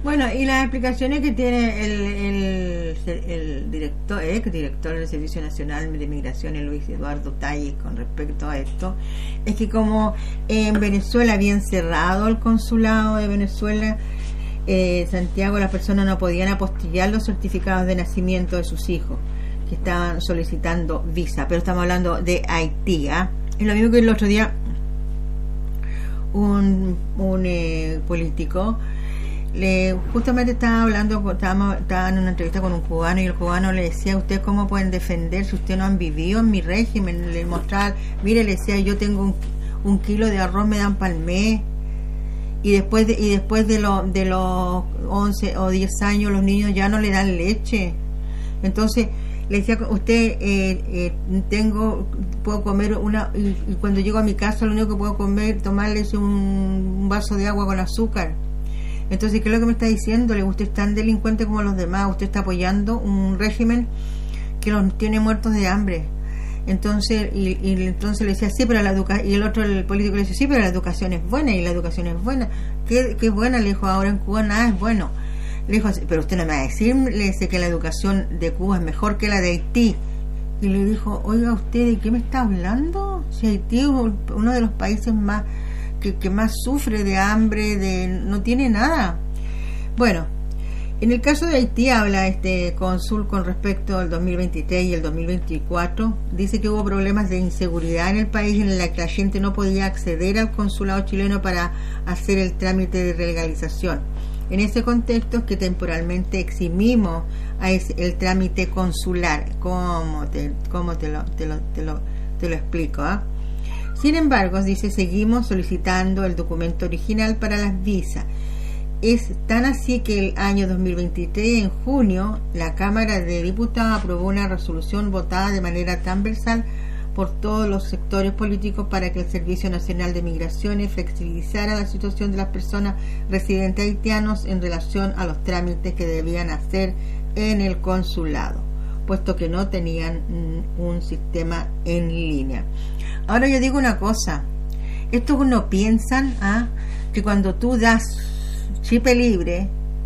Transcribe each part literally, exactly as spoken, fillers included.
Bueno, y las explicaciones que tiene el, el, el director, ex director del Servicio Nacional de Migraciones, Luis Eduardo Talles, con respecto a esto, es que como en Venezuela habían cerrado el consulado de Venezuela, eh, Santiago, las personas no podían apostillar los certificados de nacimiento de sus hijos que estaban solicitando visa, pero estamos hablando de Haití, ¿eh? Es lo mismo que el otro día un, un eh, político Le, justamente estaba hablando, estábamos, estaba en una entrevista con un cubano y el cubano le decía: ¿usted cómo pueden defender si usted no han vivido en mi régimen? Le mostraba, mire, le decía, yo tengo un, un kilo de arroz me dan para el mes, y después de, y después de, lo, de los once o diez años los niños ya no le dan leche. Entonces le decía, usted eh, eh, tengo puedo comer una y, y cuando llego a mi casa lo único que puedo comer, tomarle es un, un vaso de agua con azúcar. Entonces, ¿qué es lo que me está diciendo? Usted es tan delincuente como los demás, usted está apoyando un régimen que los tiene muertos de hambre. Entonces, y, y entonces le decía, sí, pero la educación, y el otro, el político, le decía, sí, pero la educación es buena, y la educación es buena. ¿Qué, qué es buena? Le dijo, ahora en Cuba nada es bueno. Le dijo, pero usted no me va a decir, le dice que la educación de Cuba es mejor que la de Haití. Y le dijo, oiga, ¿usted de qué me está hablando? Si Haití es uno de los países más Que, que más sufre de hambre, de no tiene nada. Bueno, en el caso de Haití habla este cónsul con respecto al dos mil veintitrés y el dos mil veinticuatro, dice que hubo problemas de inseguridad en el país en el que la gente no podía acceder al consulado chileno para hacer el trámite de legalización. En ese contexto es que temporalmente eximimos a ese, el trámite consular. ¿Cómo te, cómo te lo, te lo, te lo, te lo explico? ¿eh? Sin embargo, dice, seguimos solicitando el documento original para las visas. Es tan así que el año dos mil veintitrés, en junio, la Cámara de Diputados aprobó una resolución votada de manera transversal por todos los sectores políticos para que el Servicio Nacional de Migraciones flexibilizara la situación de las personas residentes haitianos en relación a los trámites que debían hacer en el consulado, puesto que no tenían un sistema en línea. Ahora yo digo una cosa, estos no piensan ¿ah? que cuando tú das chipe libre,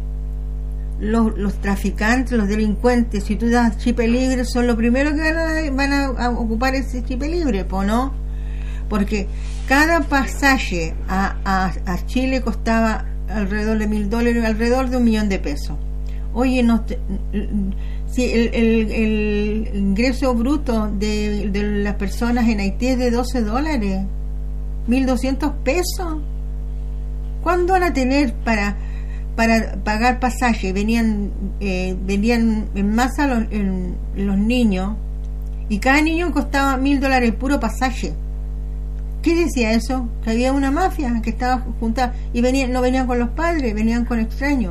los, los traficantes, los delincuentes, si tú das chipe libre, son los primeros que van a, van a, a ocupar ese chipe libre, ¿po no? Porque cada pasaje a, a, a Chile costaba alrededor de mil dólares, alrededor de un millón de pesos. Oye, no te, si el, el, el ingreso bruto de, de las personas en Haití es de doce dólares, mil doscientos pesos. ¿Cuándo van a tener para para pagar pasaje? Venían eh, venían en masa los, en, los niños, y cada niño costaba mil dólares el puro pasaje. ¿Qué decía eso? Que había una mafia que estaba juntada, y venían, no venían con los padres, venían con extraños.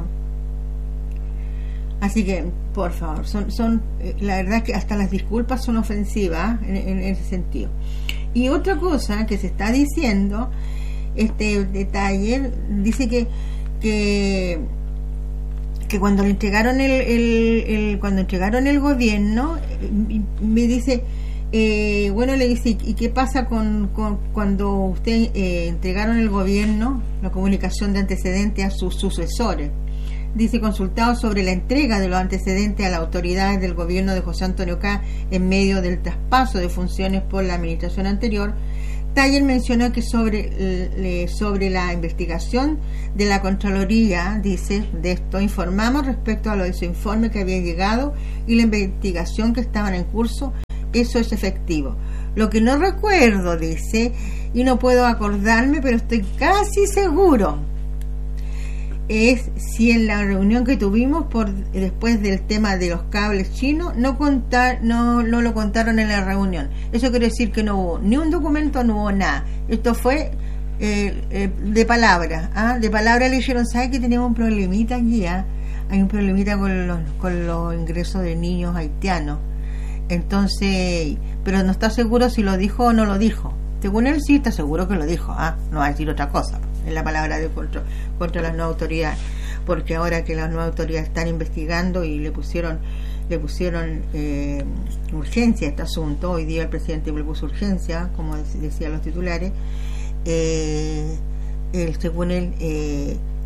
Así que, por favor, son, son eh, la verdad que hasta las disculpas son ofensivas en, en ese sentido. Y otra cosa que se está diciendo, este detalle, dice que que, que cuando le entregaron el, el, el cuando entregaron el gobierno, me dice, eh, bueno, le dice, ¿y qué pasa con, con cuando usted eh, entregaron el gobierno, la comunicación de antecedentes a sus sucesores? Dice, consultado sobre la entrega de los antecedentes a las autoridades del gobierno de José Antonio Kast en medio del traspaso de funciones por la administración anterior, Talles mencionó que sobre, le, sobre la investigación de la Contraloría, dice, de esto informamos respecto a lo de su informe que había llegado y la investigación que estaban en curso, eso es efectivo. Lo que no recuerdo, dice, y no puedo acordarme, pero estoy casi seguro, es si en la reunión que tuvimos por después del tema de los cables chinos no contar no no lo contaron en la reunión. Eso quiere decir que no hubo ni un documento, no hubo nada. Esto fue eh, eh, de palabra, ¿ah? De palabra le dijeron, ¿sabe que tenemos un problemita aquí? ¿ah? Hay un problemita con los con los ingresos de niños haitianos. Entonces, pero no está seguro si lo dijo o no lo dijo. Según él sí está seguro que lo dijo, ¿ah? No va a decir otra cosa. En la palabra de contra, contra las nuevas autoridades, porque ahora que las nuevas autoridades están investigando y le pusieron le pusieron eh, urgencia a este asunto, hoy día el presidente le puso urgencia, como decían los titulares, eh, él, según él, eh,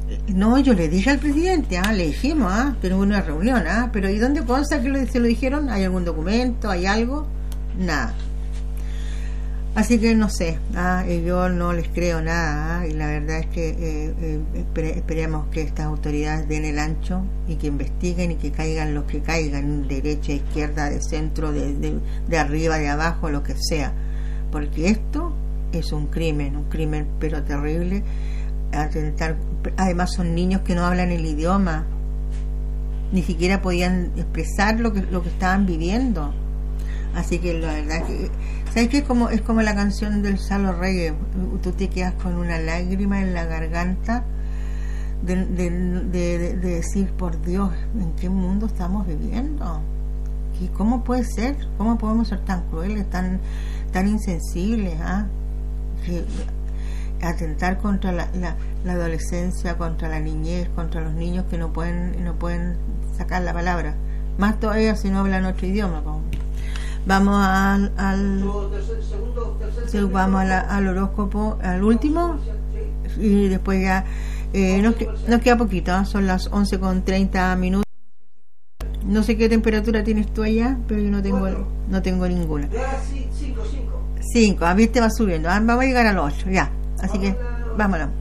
No, yo le dije al presidente, ah, le dijimos, ah, tenemos una reunión, ah, pero ¿y dónde consta que lo, se lo dijeron? ¿Hay algún documento? ¿Hay algo? Nada. Así que no sé, ah, y yo no les creo nada, ah, y la verdad es que eh, eh, espere, esperemos que estas autoridades den el ancho y que investiguen y que caigan los que caigan, derecha, izquierda, de centro, de, de, de arriba, de abajo, lo que sea, porque esto es un crimen, un crimen pero terrible. Atentar, además son niños que no hablan el idioma, ni siquiera podían expresar lo que lo que estaban viviendo. Así que la verdad es que, ¿sabes qué? Es como, es como la canción del Salo Reyes, tú te quedas con una lágrima en la garganta de, de, de, de, de decir, por Dios, ¿en qué mundo estamos viviendo? ¿Y cómo puede ser? ¿Cómo podemos ser tan crueles, tan, tan insensibles? ¿Ah? Que, atentar contra la, la, la adolescencia, contra la niñez, contra los niños que no pueden no pueden sacar la palabra, más todavía si no hablan otro idioma. Vamos al, al sí, vamos a la, al horóscopo, al último, y después ya eh, nos, nos queda poquito, ¿eh? Son las once con treinta minutos. No sé qué temperatura tienes tú allá, pero yo no tengo no tengo ninguna. cinco, a mí te va subiendo, ¿eh? Vamos a llegar al ocho, ya. Así que, vámonos.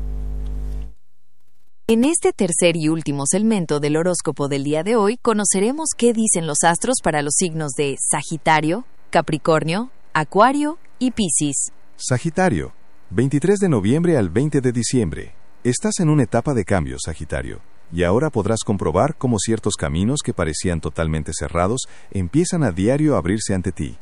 En este tercer y último segmento del horóscopo del día de hoy, conoceremos qué dicen los astros para los signos de Sagitario, Capricornio, Acuario y Piscis. Sagitario, veintitrés de noviembre al veinte de diciembre. Estás en una etapa de cambio, Sagitario, y ahora podrás comprobar cómo ciertos caminos que parecían totalmente cerrados empiezan a diario a abrirse ante ti.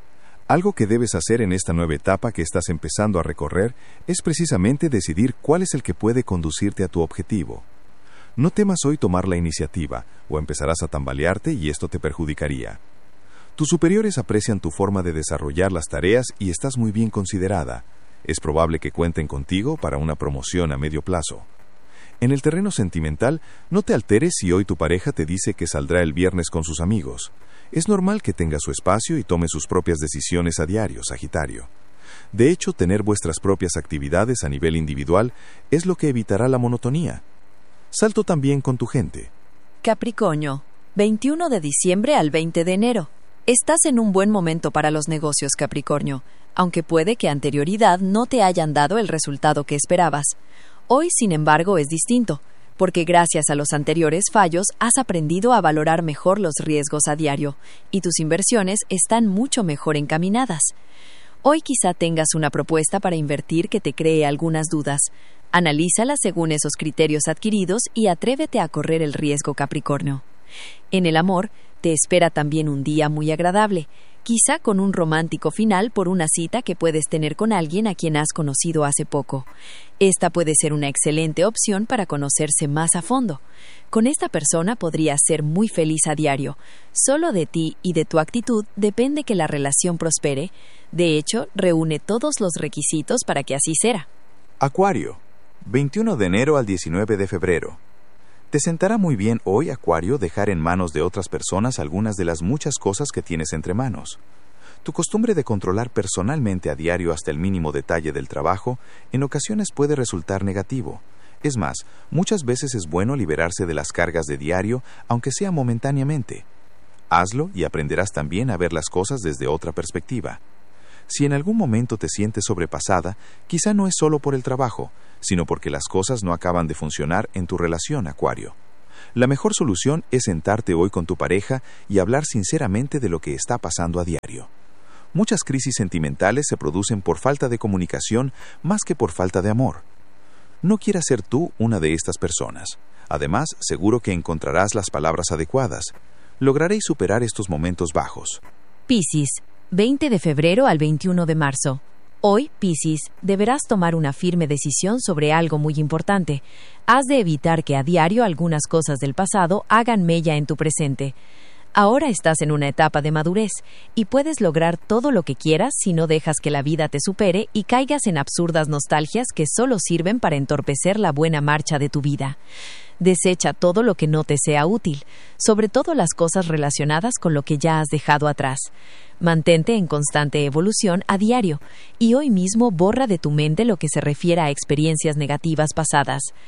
Algo que debes hacer en esta nueva etapa que estás empezando a recorrer es precisamente decidir cuál es el que puede conducirte a tu objetivo. No temas hoy tomar la iniciativa, o empezarás a tambalearte y esto te perjudicaría. Tus superiores aprecian tu forma de desarrollar las tareas y estás muy bien considerada. Es probable que cuenten contigo para una promoción a medio plazo. En el terreno sentimental, no te alteres si hoy tu pareja te dice que saldrá el viernes con sus amigos. Es normal que tenga su espacio y tome sus propias decisiones a diario, Sagitario. De hecho, tener vuestras propias actividades a nivel individual es lo que evitará la monotonía. Salto también con tu gente. Capricornio, veintiuno de diciembre al veinte de enero. Estás en un buen momento para los negocios, Capricornio, aunque puede que anterioridad no te hayan dado el resultado que esperabas. Hoy, sin embargo, es distinto, porque gracias a los anteriores fallos has aprendido a valorar mejor los riesgos a diario, y tus inversiones están mucho mejor encaminadas. Hoy quizá tengas una propuesta para invertir que te cree algunas dudas. Analízala según esos criterios adquiridos y atrévete a correr el riesgo, Capricornio. En el amor, te espera también un día muy agradable, quizá con un romántico final por una cita que puedes tener con alguien a quien has conocido hace poco. Esta puede ser una excelente opción para conocerse más a fondo. Con esta persona podrías ser muy feliz a diario. Solo de ti y de tu actitud depende que la relación prospere. De hecho, reúne todos los requisitos para que así sea. Acuario, veintiuno de enero al diecinueve de febrero. Te sentará muy bien hoy, Acuario, dejar en manos de otras personas algunas de las muchas cosas que tienes entre manos. Tu costumbre de controlar personalmente a diario hasta el mínimo detalle del trabajo en ocasiones puede resultar negativo. Es más, muchas veces es bueno liberarse de las cargas de diario, aunque sea momentáneamente. Hazlo y aprenderás también a ver las cosas desde otra perspectiva. Si en algún momento te sientes sobrepasada, quizá no es solo por el trabajo, sino porque las cosas no acaban de funcionar en tu relación, Acuario. La mejor solución es sentarte hoy con tu pareja y hablar sinceramente de lo que está pasando a diario. Muchas crisis sentimentales se producen por falta de comunicación más que por falta de amor. No quieras ser tú una de estas personas. Además, seguro que encontrarás las palabras adecuadas. Lograréis superar estos momentos bajos. Piscis, veinte de febrero al veintiuno de marzo. Hoy, Piscis, deberás tomar una firme decisión sobre algo muy importante. Has de evitar que a diario algunas cosas del pasado hagan mella en tu presente. Ahora estás en una etapa de madurez y puedes lograr todo lo que quieras si no dejas que la vida te supere y caigas en absurdas nostalgias que solo sirven para entorpecer la buena marcha de tu vida. Desecha todo lo que no te sea útil, sobre todo las cosas relacionadas con lo que ya has dejado atrás. Mantente en constante evolución a diario y hoy mismo borra de tu mente lo que se refiera a experiencias negativas pasadas.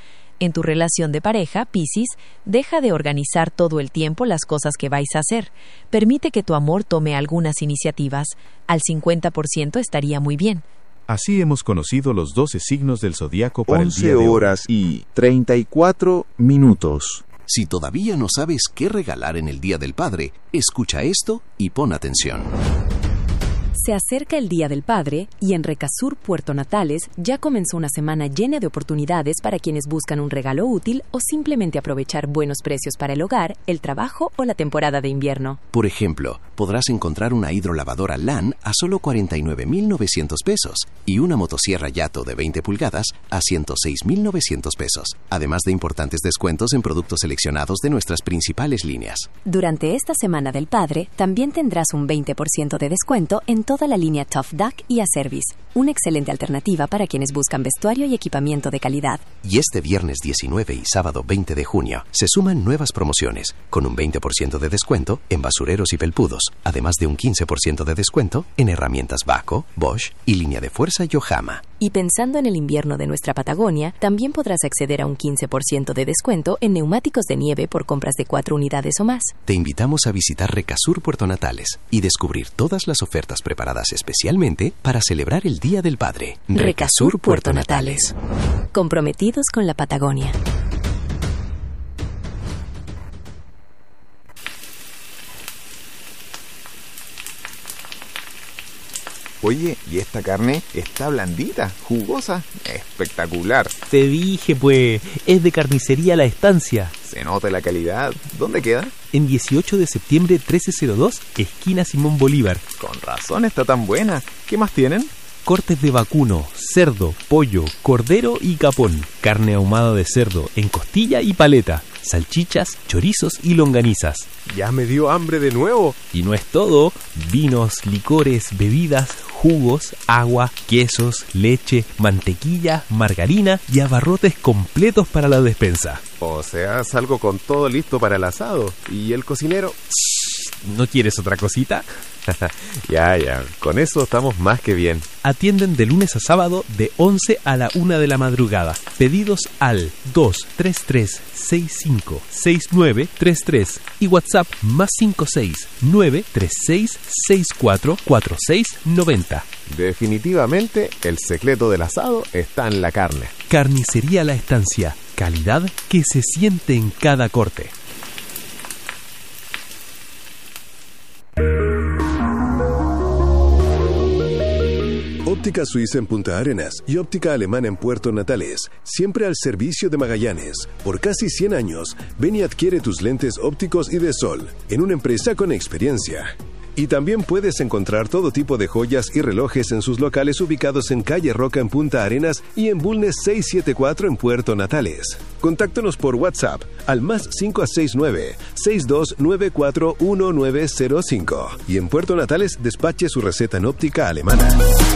En tu relación de pareja, Piscis, deja de organizar todo el tiempo las cosas que vais a hacer. Permite que tu amor tome algunas iniciativas. Al cincuenta por ciento estaría muy bien. Así hemos conocido los doce signos del zodiaco para el día once de hoy. horas y treinta y cuatro minutos. Si todavía no sabes qué regalar en el Día del Padre, escucha esto y pon atención. Se acerca el Día del Padre y en Recasur Puerto Natales ya comenzó una semana llena de oportunidades para quienes buscan un regalo útil o simplemente aprovechar buenos precios para el hogar, el trabajo o la temporada de invierno. Por ejemplo, podrás encontrar una hidrolavadora LAN a solo cuarenta y nueve mil novecientos pesos y una motosierra Yato de veinte pulgadas a ciento seis mil novecientos pesos, además de importantes descuentos en productos seleccionados de nuestras principales líneas. Durante esta Semana del Padre también tendrás un veinte por ciento de descuento en toda la línea Tough Duck y Acervis, una excelente alternativa para quienes buscan vestuario y equipamiento de calidad. Y este viernes diecinueve y sábado veinte de junio se suman nuevas promociones, con un veinte por ciento de descuento en basureros y felpudos, además de un quince por ciento de descuento en herramientas Baco, Bosch y línea de fuerza Yohama. Y pensando en el invierno de nuestra Patagonia, también podrás acceder a un quince por ciento de descuento en neumáticos de nieve por compras de cuatro unidades o más. Te invitamos a visitar Recasur Puerto Natales y descubrir todas las ofertas preparadas especialmente para celebrar el Día del Padre. Recasur Puerto Natales. Comprometidos con la Patagonia. Oye, ¿y esta carne está blandita, jugosa? Espectacular. Te dije, pues, es de Carnicería La Estancia. Se nota la calidad. ¿Dónde queda? En dieciocho de septiembre trece cero dos, esquina Simón Bolívar. Con razón está tan buena. ¿Qué más tienen? Cortes de vacuno, cerdo, pollo, cordero y capón. Carne ahumada de cerdo en costilla y paleta. Salchichas, chorizos y longanizas. Ya me dio hambre de nuevo. Y no es todo. Vinos, licores, bebidas, jugos, agua, quesos, leche, mantequilla, margarina y abarrotes completos para la despensa. O sea, salgo con todo listo para el asado. ¿Y el cocinero? ¿No quieres otra cosita? Ya, ya, con eso estamos más que bien. Atienden de lunes a sábado de once a la una de la madrugada. Pedidos al dos tres tres seis cinco seis nueve tres tres y WhatsApp más cinco seis nueve tres seis seis cuatro cuatro seis nueve cero. Definitivamente, el secreto del asado está en la carne. Carnicería La Estancia. Calidad que se siente en cada corte. Óptica Suiza en Punta Arenas y Óptica Alemana en Puerto Natales, siempre al servicio de Magallanes. Por casi cien años, ven y adquiere tus lentes ópticos y de sol, en una empresa con experiencia. Y también puedes encontrar todo tipo de joyas y relojes en sus locales ubicados en Calle Roca en Punta Arenas y en Bulnes seiscientos setenta y cuatro en Puerto Natales. Contáctanos por WhatsApp al más cinco seis nueve seis dos nueve cuatro uno nueve cero cinco y en Puerto Natales despache su receta en óptica alemana.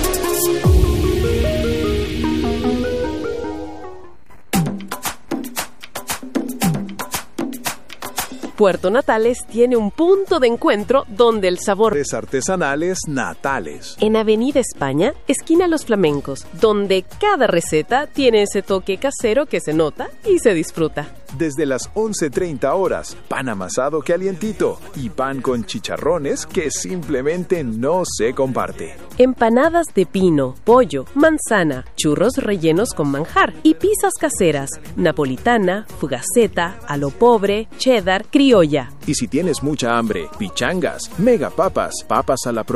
Puerto Natales tiene un punto de encuentro donde el sabor es artesanales Natales. En Avenida España, esquina Los Flamencos, donde cada receta tiene ese toque casero que se nota y se disfruta. Desde las once treinta horas, pan amasado calientito y pan con chicharrones que simplemente no se comparte. Empanadas de pino, pollo, manzana, churros rellenos con manjar y pizzas caseras, napolitana, fugaceta, a lo pobre, cheddar, criolla. Y si tienes mucha hambre, pichangas, mega papas, papas a la